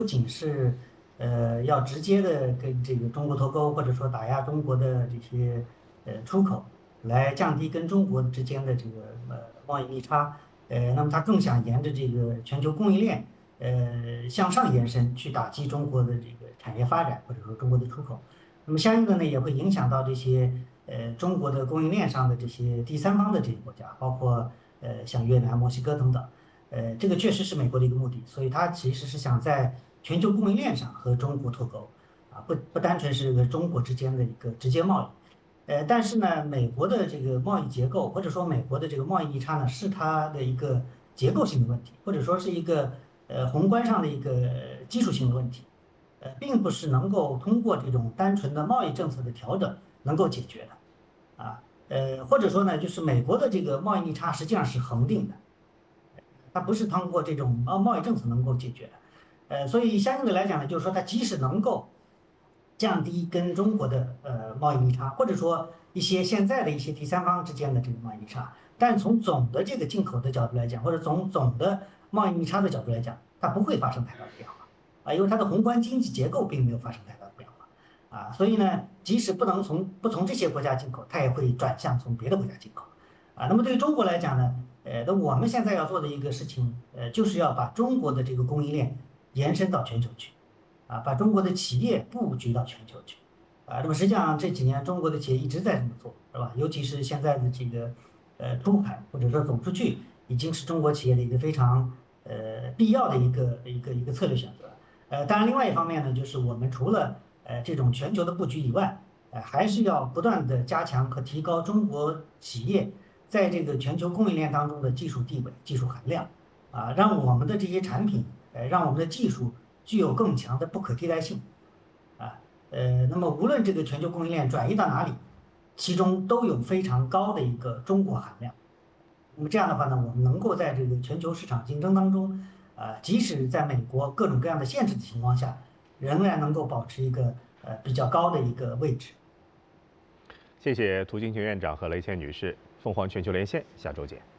不仅是要直接的跟这个中国脱钩，或者说打压中国的这些出口，来降低跟中国之间的这个贸易逆差。那么他更想沿着这个全球供应链向上延伸，去打击中国的这个产业发展，或者说中国的出口。那么相应的呢，也会影响到这些中国的供应链上的这些第三方的这些国家，包括像越南、墨西哥等等。这个确实是美国的一个目的，所以它其实是想在全球供应链上和中国脱钩，不单纯是和中国之间的一个直接贸易。但是呢，美国的这个贸易结构，或者说美国的这个贸易逆差呢，是它的一个结构性的问题，或者说是一个宏观上的一个技术性的问题，并不是能够通过这种单纯的贸易政策的调整能够解决的或者说呢，就是美国的这个贸易逆差实际上是恒定的，它不是通过这种贸易政策能够解决的。所以相应的来讲呢，就是说它即使能够降低跟中国的贸易逆差，或者说一些现在的一些第三方之间的这个贸易逆差，但从总的这个进口的角度来讲，或者从总的贸易逆差的角度来讲，它不会发生太大的变化因为它的宏观经济结构并没有发生太大的变化所以呢，即使不从这些国家进口，它也会转向从别的国家进口那么对于中国来讲呢，那我们现在要做的一个事情，就是要把中国的这个供应链延伸到全球去。把中国的企业布局到全球去，那么实际上这几年中国的企业一直在这么做，是吧？尤其是现在的这个出海或者说走出去，已经是中国企业的一个非常必要的一个策略选择。当然另外一方面呢，就是我们除了这种全球的布局以外，还是要不断的加强和提高中国企业在这个全球供应链当中的技术地位、技术含量让我们的这些产品，让我们的技术具有更强的不可替代性啊，那么无论这个全球供应链转移到哪里，其中都有非常高的一个中国含量。那么这样的话呢，我们能够在这个全球市场竞争当中，即使在美国各种各样的限制的情况下，仍然能够保持一个比较高的一个位置。 谢谢涂金群院长和雷倩女士，凤凰全球连线，下周见。